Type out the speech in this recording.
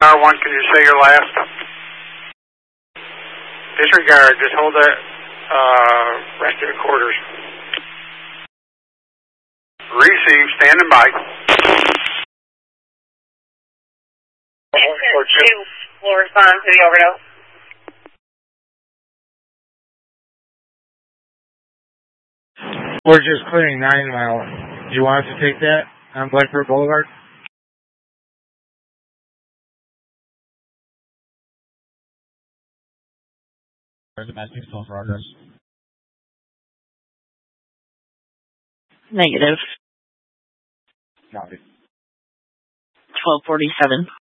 R1, can you say your last? Disregard, just hold the rest of the quarters. Receive, standing by. Engine 2 will respond to the overdose. We're just clearing 9 Mile. Do you want us to take that on Blackbird Boulevard? Where's the message still for address? Negative. Copy. 1247.